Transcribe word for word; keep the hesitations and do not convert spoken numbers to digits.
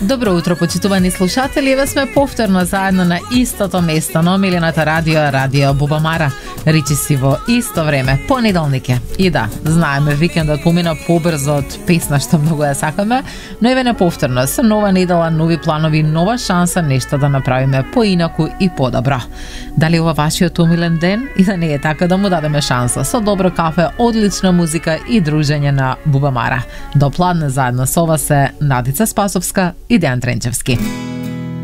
Добро утро, почитувани слушатели. Еве сме повторно заедно на истото место, на омилената радио, радио Бубамара. Ричи си во исто време, понеделник е. И да, знаеме, викендот помина побрзо од песна што многу ја сакаме, но еве не повторно, со нова недела, нови планови, нова шанса нешто да направиме поинаку и подобро. Дали ова вашиот омилен ден? И да не е така, да му дадеме шанса со добро кафе, одлична музика и дружење на Бубамара. До пладне заедно со вас е Надица Спасовска и Дејан Тренчевски.